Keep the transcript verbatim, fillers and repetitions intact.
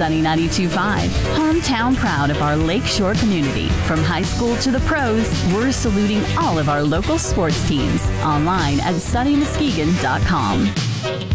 Sunny ninety-two point five, hometown proud of our Lakeshore community. From high school to the pros, we're saluting all of our local sports teams. Online at sunny muskegon dot com.